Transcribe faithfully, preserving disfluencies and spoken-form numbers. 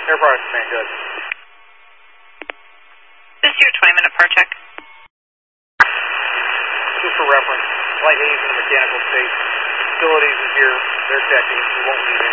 Air Products Command, good. This is your twenty minute part check. Just for reference, flight haze in the mechanical state. Facilities is here, they're checking, we won't need